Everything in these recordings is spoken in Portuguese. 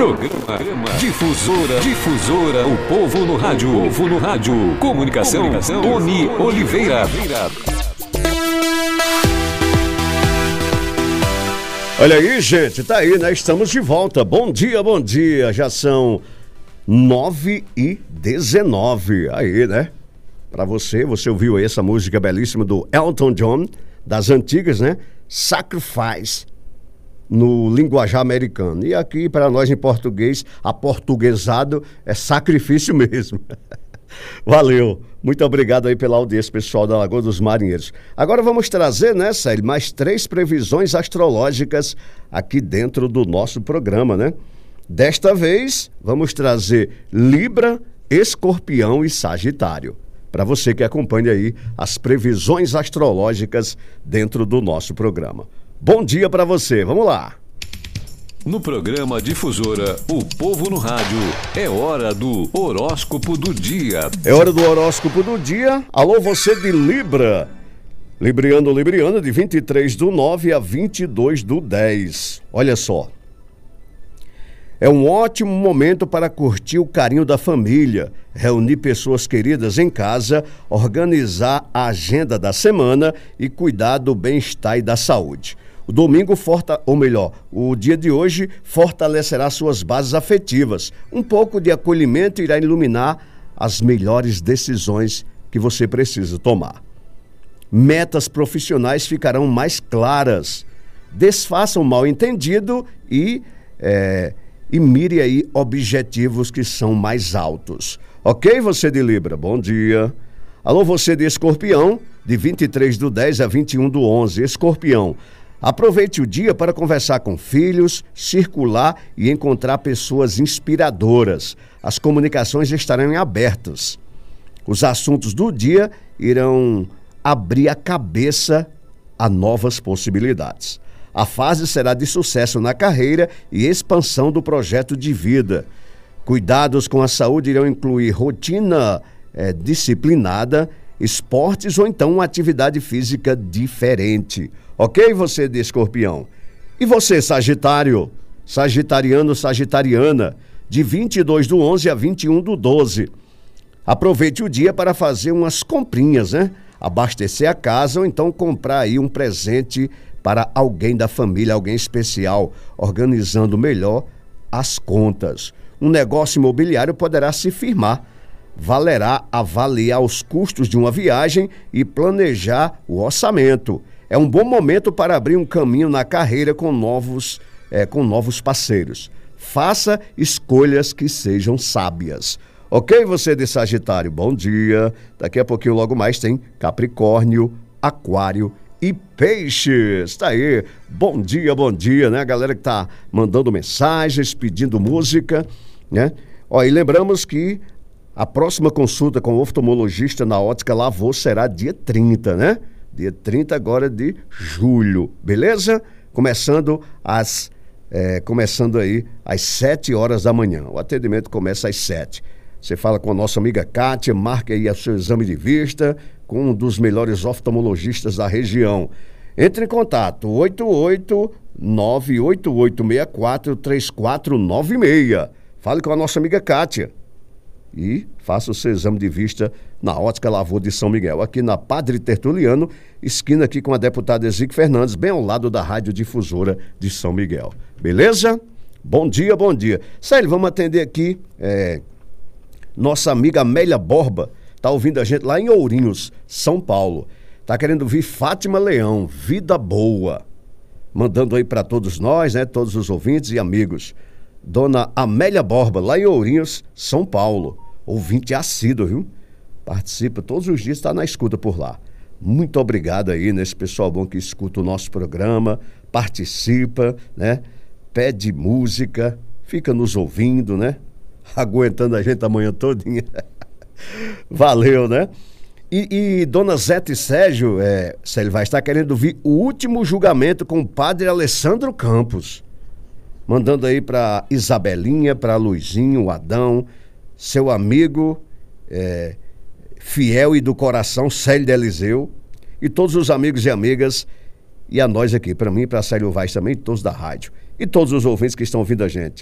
Programa Difusora, o povo no rádio. Comunicação, Tony Oliveira. Olha aí, gente, tá aí, né? Estamos de volta. Bom dia. Já são 9h19. Aí, né? Pra você ouviu aí essa música belíssima do Elton John, das antigas, né? Sacrifice, no linguajar americano. E aqui, para nós em português, aportuguesado é sacrifício mesmo. Valeu. Muito obrigado aí pela audiência, pessoal da Lagoa dos Marinheiros. Agora vamos trazer, né, Célio, mais 3 previsões astrológicas aqui dentro do nosso programa, né? Desta vez, vamos trazer Libra, Escorpião e Sagitário. Para você que acompanha aí as previsões astrológicas dentro do nosso programa. Bom dia para você, vamos lá. No programa Difusora, o povo no rádio, é hora do horóscopo do dia. É hora do horóscopo do dia. Alô, você de Libra. Libriana, de 23/9 a 22/10. Olha só. É um ótimo momento para curtir o carinho da família, reunir pessoas queridas em casa, organizar a agenda da semana e cuidar do bem-estar e da saúde. O domingo, o dia de hoje fortalecerá suas bases afetivas. Um pouco de acolhimento irá iluminar as melhores decisões que você precisa tomar. Metas profissionais ficarão mais claras. Desfaça o mal-entendido e mire aí objetivos que são mais altos. Ok, você de Libra? Bom dia. Alô, você de Escorpião, de 23/10 a 21/11. Escorpião, aproveite o dia para conversar com filhos, circular e encontrar pessoas inspiradoras. As comunicações estarão abertas. Os assuntos do dia irão abrir a cabeça a novas possibilidades. A fase será de sucesso na carreira e expansão do projeto de vida. Cuidados com a saúde irão incluir rotina disciplinada, esportes ou então uma atividade física diferente. Ok, você de Escorpião? E você, Sagitário? Sagitariana, de 22/11 a 21/12. Aproveite o dia para fazer umas comprinhas, né? Abastecer a casa ou então comprar aí um presente para alguém da família, alguém especial, organizando melhor as contas. Um negócio imobiliário poderá se firmar. Valerá avaliar os custos de uma viagem e planejar o orçamento. É um bom momento para abrir um caminho na carreira com novos parceiros. Faça escolhas que sejam sábias. Ok, você de Sagitário? Bom dia. Daqui a pouquinho, logo mais, tem Capricórnio, Aquário e Peixes. Tá aí, bom dia, né? A galera que tá mandando mensagens, pedindo música, né? Ó, e lembramos que a próxima consulta com o oftalmologista na Ótica Lavô será dia 30, né? Dia 30 agora de julho, beleza? Começando aí às 7 horas da manhã. O atendimento começa às 7. Você fala com a nossa amiga Kátia, marque aí o seu exame de vista com um dos melhores oftalmologistas da região. Entre em contato, 88988643496. Fale com a nossa amiga Kátia e faça o seu exame de vista na Ótica Lavô de São Miguel, aqui na Padre Tertuliano, esquina aqui com a deputada Ezique Fernandes, bem ao lado da Rádio Difusora de São Miguel. Beleza? Bom dia. Célio, vamos atender aqui nossa amiga Amélia Borba, tá ouvindo a gente lá em Ourinhos, São Paulo. Tá querendo ouvir Fátima Leão, Vida Boa. Mandando aí para todos nós, né, todos os ouvintes e amigos. Dona Amélia Borba, lá em Ourinhos, São Paulo. Ouvinte assíduo, viu? Participa todos os dias, tá na escuta por lá. Muito obrigado aí nesse pessoal bom que escuta o nosso programa, participa, né? Pede música, fica nos ouvindo, né? Aguentando a gente a manhã todinha. Valeu, né? E Dona Zete e Sérgio, Célio, vai estar querendo vir o último julgamento com o padre Alessandro Campos. Mandando aí para Isabelinha, para Luizinho, o Adão, seu amigo fiel e do coração, Célio de Eliseu, e todos os amigos e amigas, e a nós aqui, para mim, para Célio Vaz também, todos da rádio, e todos os ouvintes que estão ouvindo a gente.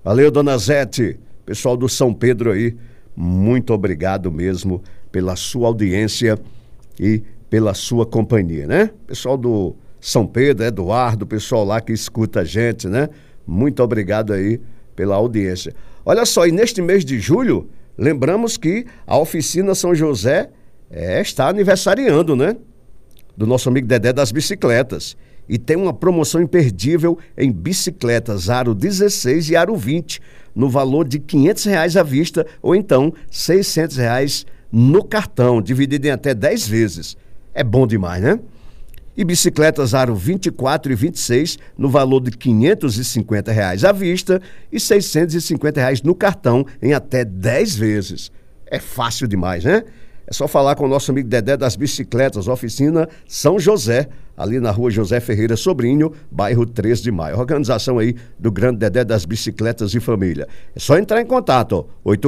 Valeu, dona Zete. Pessoal do São Pedro aí, muito obrigado mesmo pela sua audiência e pela sua companhia, né? Pessoal do São Pedro, Eduardo, pessoal lá que escuta a gente, né? Muito obrigado aí pela audiência. Olha só, e neste mês de julho, lembramos que a Oficina São José está aniversariando, né? Do nosso amigo Dedé das bicicletas. E tem uma promoção imperdível em bicicletas aro 16 e aro 20, no valor de R$500 à vista ou então R$600 no cartão, dividido em até 10 vezes. É bom demais, né? E bicicletas aro 24 e 26 no valor de R$550 à vista e R$650 no cartão em até 10 vezes. É fácil demais, né? É só falar com o nosso amigo Dedé das bicicletas, Oficina São José, ali na rua José Ferreira Sobrinho, bairro 3 de Maio. Organização aí do grande Dedé das bicicletas e família. É só entrar em contato,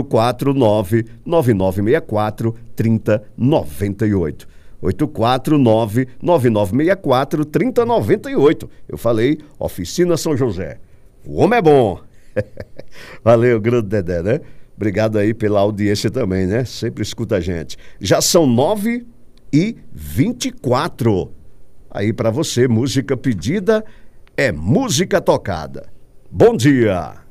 849-9964-3098. 849-9964-3098. Eu falei, Oficina São José. O homem é bom. Valeu, grande Dedé, né? Obrigado aí pela audiência também, né? Sempre escuta a gente. Já são 9h24. Aí para você, música pedida é música tocada. Bom dia!